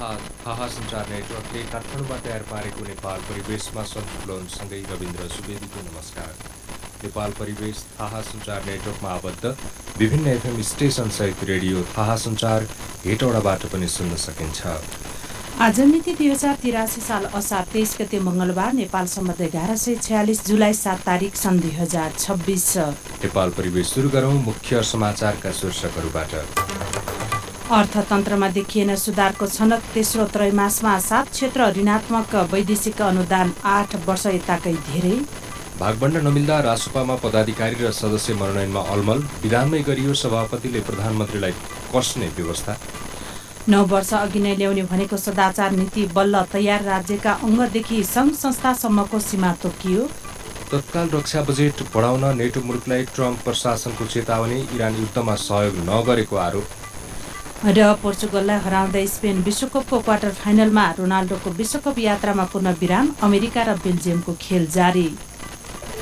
थाहा सञ्चार नेटवर्कले काठमाडौँमा तयार पारेको नेपाल परिवेशमा सन्तुलनसँगै रविन्द्र सुवेदीको नमस्कार। नेपाल परिवेश थाहा सञ्चार नेटवर्कमा आबद्ध विभिन्न एफएम स्टेशनसहित रेडियो थाहा सञ्चार हेटौडाबाट पनि सुन्न सकिन्छ। आज मिति 2083 साल असार 23 गते मंगलबार, नेपाल सम्बन्ध 1146 जुलाई 7 तारिक सन् 2026। नेपाल परिवेश सुरु गरौं मुख्य समाचारका शीर्षकहरूबाट। अर्थतन्त्रमा देखिएन सुधारको छनक, तेस्रो त्रैमासमा 7 क्षेत्र ऋणात्मक, वैदेशिक अनुदान 8 वर्ष यताकै धेरै। भागबण्ड नमिल्दा रासोपामा पदाधिकारी र सदस्य मनोनयनमा अलमल, विधानमै गरियो सभापतिले प्रधानमन्त्रीलाई कस्ने व्यवस्था। 9 वर्ष अघि नै ल्याउने भनेको सदाचार नीति बल्ल तयार, राज्यका अङ्गदेखि सङ्घ संस्थासम्मको सीमा तोकियो। तत्काल रक्षा बजेट बढाउन नेटो मुलुकलाई ट्रम्प प्रशासनको चेतावनी, इरान युद्धमा सहयोग नगरेको आरोप। र पोर्चुगललाई हराउँदै स्पेन विश्वकपको क्वार्टर फाइनलमा, रोनाल्डोको विश्वकप यात्रामा पूर्ण विराम, अमेरिका र बेल्जियमको खेल जारी।